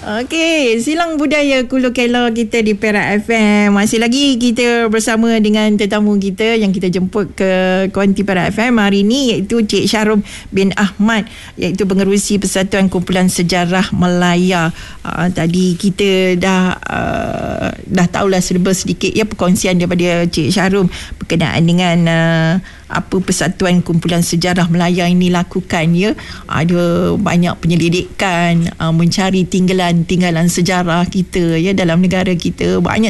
Okey, Silang Budaya Kulu Kelor kita di Perak FM. Masih lagi kita bersama dengan tetamu kita yang kita jemput ke Kuanti Perak FM hari ini, iaitu Cik Syarum bin Ahmad, iaitu Pengerusi Persatuan Kumpulan Sejarah Melaya. Tadi kita dah tahulah sedikit ya perkongsian daripada Cik Syarum berkenaan dengan apa Persatuan Kumpulan Sejarah Melaya ini lakukan ya. Ada banyak penyelidikan mencari tinggalan sejarah kita ya dalam negara kita. Banyak